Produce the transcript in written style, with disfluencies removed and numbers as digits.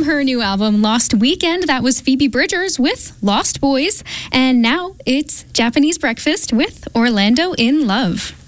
From her new album, Lost Weekend, that was Phoebe Bridgers with Lost Boys. And now it's Japanese Breakfast with Orlando in Love.